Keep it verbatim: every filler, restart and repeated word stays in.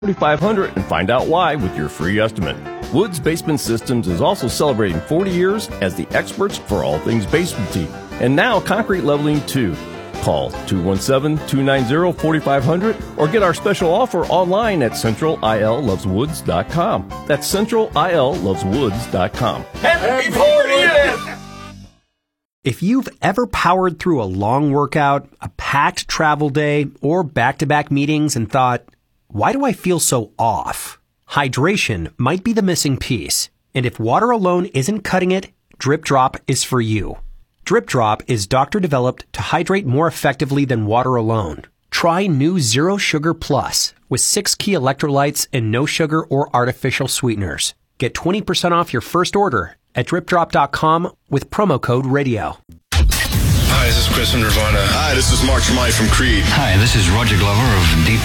forty-five hundred and find out why with your free estimate. Woods Basement Systems is also celebrating forty years as the experts for all things basementy, and now concrete leveling too. Call two one seven, two nine zero, four five zero zero or get our special offer online at central I L loves woods dot com. That's central I L loves woods dot com. Happy fortieth! If you've ever powered through a long workout, a packed travel day, or back-to-back meetings and thought, why do I feel so off? Hydration might be the missing piece. And if water alone isn't cutting it, Drip Drop is for you. Drip Drop is doctor-developed to hydrate more effectively than water alone. Try new Zero Sugar Plus with six key electrolytes and no sugar or artificial sweeteners. Get twenty percent off your first order at drip drop dot com with promo code radio. Hi, this is Chris from Nirvana. Hi, this is Mark Tremonti from Creed. Hi, this is Roger Glover of Deep